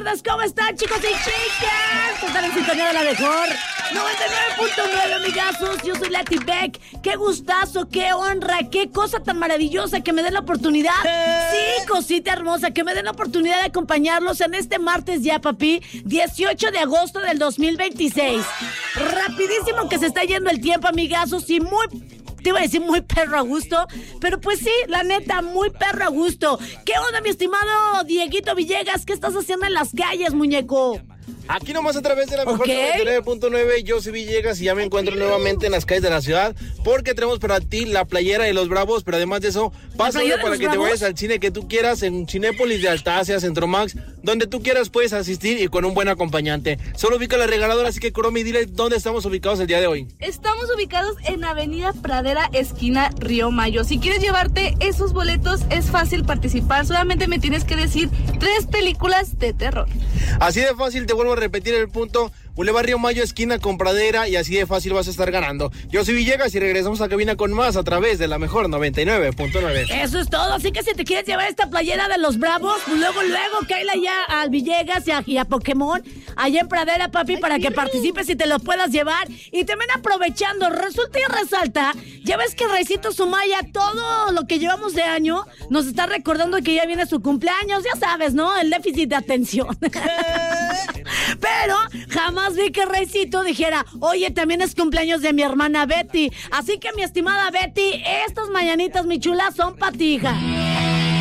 tardes, ¿cómo están, chicos y chicas? Están en sintonía de la mejor 99.9, amigazos. Yo soy Leti Beck. Qué gustazo, qué honra, qué cosa tan maravillosa que me den la oportunidad. Sí, cosita hermosa, que me den la oportunidad de acompañarlos en este martes ya, papi, 18 de agosto del 2026. Rapidísimo que se está yendo el tiempo, amigazos, y te iba a decir muy perro a gusto, pero pues sí, la neta, muy perro a gusto. ¿Qué onda, mi estimado Dieguito Villegas? ¿Qué estás haciendo en las calles, muñeco? Aquí nomás a través de la mejor 99.9, yo soy Villegas y ya me encuentro nuevamente en las calles de la ciudad porque tenemos para ti la playera de los Bravos, pero además de eso, pásale para que te vayas al cine que tú quieras en Cinépolis de Altasia, Centromax, donde tú quieras puedes asistir y con un buen acompañante. Solo ubica la regaladora, así que Coromi, dile dónde estamos ubicados el día de hoy. Estamos ubicados en Avenida Pradera, esquina Río Mayo. Si quieres llevarte esos boletos, es fácil participar, solamente me tienes que decir 3 películas de terror. Así de fácil, te vuelvo a repetir el punto: Boulevard Río Mayo, esquina con Pradera, y así de fácil vas a estar ganando. Yo soy Villegas y regresamos a cabina con más a través de la mejor 99.9. Eso es todo, así que si te quieres llevar esta playera de los Bravos, pues luego, cáela ya al Villegas y a Pokémon, allá en Pradera, papi, para que participes y te lo puedas llevar. Y también aprovechando, resulta y resalta, ya ves que Reycito Sumaya, todo lo que llevamos de año, nos está recordando que ya viene su cumpleaños, ya sabes, ¿no? El déficit de atención. Pero jamás vi que Reycito dijera, oye, también es cumpleaños de mi hermana Betty. Así que, mi estimada Betty, estas mañanitas, mi chula, son para ti, hija.